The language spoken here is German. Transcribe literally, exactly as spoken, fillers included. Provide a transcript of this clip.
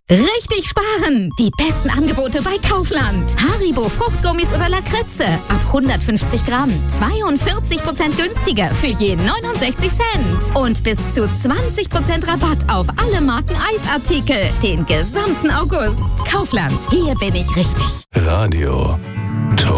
Richtig sparen! Die besten Angebote bei Kaufland. Haribo Fruchtgummis oder Lakritze. Ab hundertfünfzig Gramm. zweiundvierzig Prozent günstiger für je neunundsechzig Cent. Und bis zu zwanzig Prozent Rabatt auf alle Marken Eisartikel. Den gesamten August. Kaufland. Hier bin ich richtig. Radio